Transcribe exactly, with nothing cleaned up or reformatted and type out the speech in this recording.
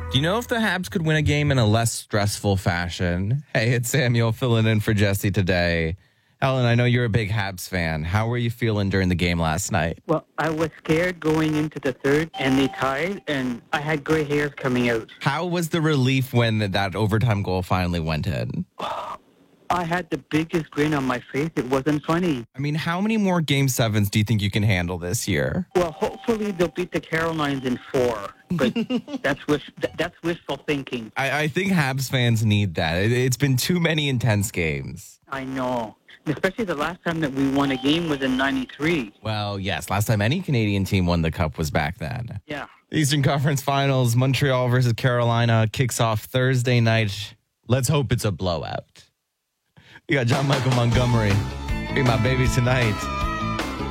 Do you know if the Habs could win a game in a less stressful fashion? Hey, it's Samuel filling in for Jesse today. Ellen, I know you're a big Habs fan. How were you feeling during the game last night? Well, I was scared going into the third, and they tied, and I had gray hairs coming out. How was the relief when that overtime goal finally went in? I had the biggest grin on my face. It wasn't funny. I mean, how many more Game sevens do you think you can handle this year? Well, hopefully they'll beat the Carolines in four, but that's wish, that's wishful thinking. I, I think Habs fans need that. It, it's been too many intense games. I know. Especially the last time that we won a game was in ninety-three. Well, yes. Last time any Canadian team won the Cup was back then. Yeah. The Eastern Conference Finals, Montreal versus Carolina, kicks off Thursday night. Let's hope it's a blowout. You got John Michael Montgomery. Be my baby tonight.